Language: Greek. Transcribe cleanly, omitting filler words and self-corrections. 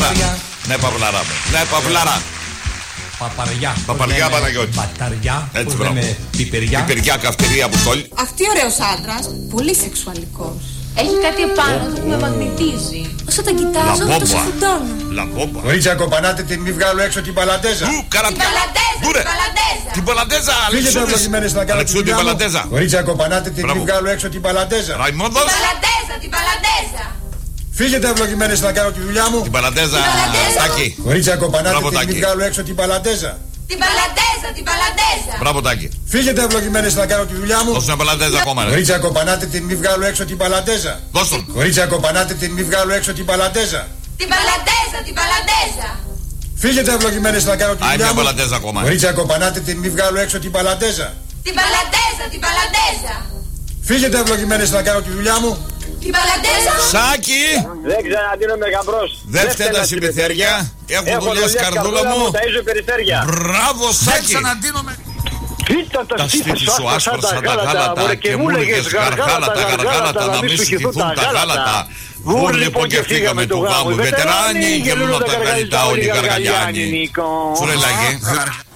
Ναι, Παυλάρα μου. Ναι, Παυλάρα. Παπαριά Παναγιώτη. Μπαταριά. Έτσι, μπράβο. Πιπεριά. Πιπεριά, καυτερία, Αποστόλη. Αυτή ωραίος άντρας, πολύ σεξουαλικός. Έχει κάτι επάνω του που με μαγνητίζει. Όσο τα κοιτάζω, το σφουντώνω. Λαμπόμπα. Κορίτσια, κοπανάτε την, μη βγάλω έξω την παλαντέζα. Την παλαντέζα. Την παλαντέζα, Φύγετε ευλογημένες να κάνω τη Αλεξούδη δουλειά μου. παλαντέζα. Κορίτσια, κοπανάτε την, μη βγάλω έξω την παλαντέζα. Ραϊμόνδος. Την παλαντέζα. Φύγετε ευλογημένες να κάνω τη δουλειά μου. Την παλαντέζα, Τάκη. Κορίτσια, κοπανάτε Μπράβο, την, μη Τάκη. βγάλω έξω την παλαντέζα. Την παλαντέζα. Μπράβο, Τάκη. Φύγετε ευλογημένες να κάνω τη δουλειά μου. Δώσ' μια παλαντέζα ακόμα, ρε. Κορίτσια, κοπανάτε την, μη βγάλω έξω την παλαντέζα. Δώσ' τον. Κορίτσια, κοπανάτε την, μη βγάλω έξω την παλαντέζα. Την παλαντέζα. Φύγετε ευλογημένες να κάνω τη Άι, δουλειά μια μου. παλαντέζα ακόμα. Κορίτσια, κοπανάτε την, μη βγάλω έξω την παλαντέζα. Την παλαντέζα. Φύγετε ευλογημένες να κάνω τη δουλειά μου. Την παλαντέζα. Σάκη! Δεν ξαναδίνομαι γαμπρός. Δεν φταίνε τα συμπιθέρια. Έχω δουλειές, καρδούλα μου. Ταΐζω περιστέρια. Μπράβο, Σάκη! Κοίτα Τα στήθη σου άσπρα σαν τα γάλατα και μου λέγες γαργάλατα να μην σου χυθούν τα γάλατα. Βγουν λοιπόν και φύγαμε του γάμου οι βετεράνοι, γελούν τα γαργαλιτά όλοι οι γαργαλιάνοι. Σου λέει λάγε.